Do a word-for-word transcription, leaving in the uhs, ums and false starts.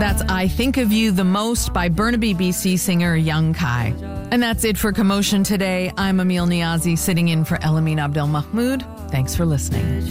That's I Think of You the Most by Burnaby, B C singer Young Kai. And that's it for Commotion today. I'm Emil Niazi, sitting in for Elamin Abdel Mahmoud. Thanks for listening.